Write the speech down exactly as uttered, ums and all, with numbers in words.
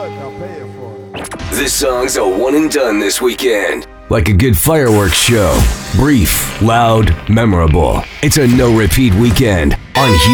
good, I'll pay you for it. This song's a one and done this weekend. Like a good fireworks show. Brief, loud, memorable. It's a no repeat weekend on Hugh.